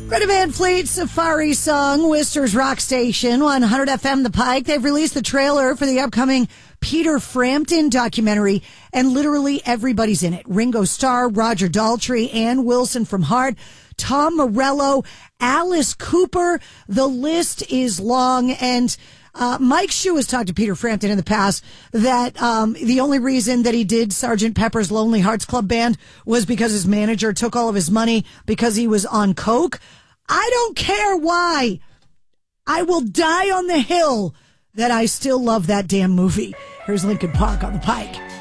Greta Van Fleet Safari song, Worcester's Rock Station, 100 FM The Pike. They've released the trailer for the upcoming Peter Frampton documentary, and literally everybody's in it. Ringo Starr, Roger Daltrey, Ann Wilson from Heart, Tom Morello, Alice Cooper. The list is long, and Mike Shue has talked to Peter Frampton in the past that the only reason that he did Sgt. Pepper's Lonely Hearts Club Band was because his manager took all of his money because he was on coke. I don't care why. I will die on the hill that I still love that damn movie. Here's Linkin Park on the Pike.